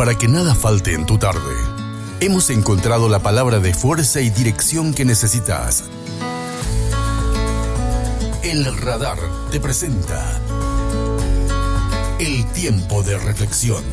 para que nada falte en tu tarde. Hemos encontrado la palabra de fuerza y dirección que necesitas. El Radar te presenta el tiempo de reflexión.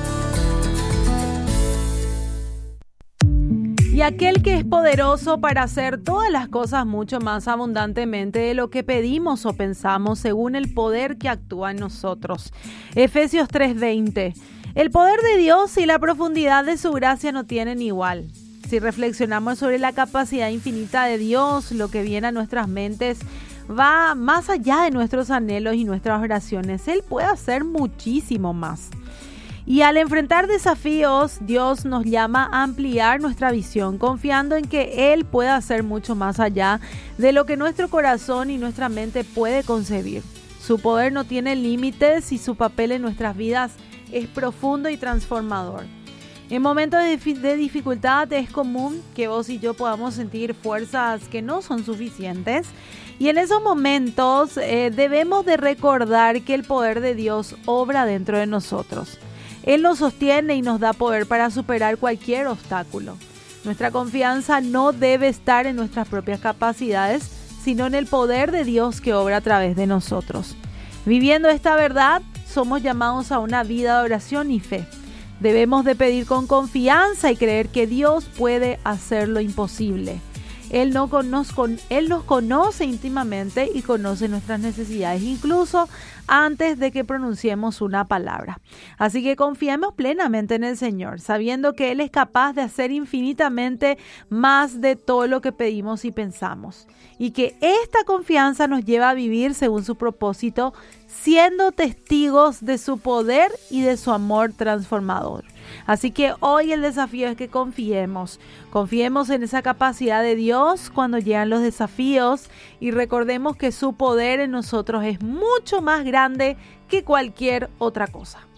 Y aquel que es poderoso para hacer todas las cosas mucho más abundantemente de lo que pedimos o pensamos según el poder que actúa en nosotros. Efesios 3:20. El poder de Dios y la profundidad de su gracia no tienen igual. Si reflexionamos sobre la capacidad infinita de Dios, lo que viene a nuestras mentes va más allá de nuestros anhelos y nuestras oraciones. Él puede hacer muchísimo más. Y al enfrentar desafíos, Dios nos llama a ampliar nuestra visión, confiando en que Él puede hacer mucho más allá de lo que nuestro corazón y nuestra mente puede concebir. Su poder no tiene límites y su papel en nuestras vidas es profundo y transformador. En momentos de dificultad es común que vos y yo podamos sentir fuerzas que no son suficientes. Y en esos momentos debemos de recordar que el poder de Dios obra dentro de nosotros. Él nos sostiene y nos da poder para superar cualquier obstáculo. Nuestra confianza no debe estar en nuestras propias capacidades, sino en el poder de Dios que obra a través de nosotros. Viviendo esta verdad, somos llamados a una vida de oración y fe. Debemos de pedir con confianza y creer que Dios puede hacer lo imposible. Él nos conoce íntimamente y conoce nuestras necesidades, incluso antes de que pronunciemos una palabra. Así que confiemos plenamente en el Señor, sabiendo que Él es capaz de hacer infinitamente más de todo lo que pedimos y pensamos. Y que esta confianza nos lleva a vivir según su propósito, siendo testigos de su poder y de su amor transformador. Así que hoy el desafío es que confiemos en esa capacidad de Dios cuando llegan los desafíos y recordemos que su poder en nosotros es mucho más grande que cualquier otra cosa.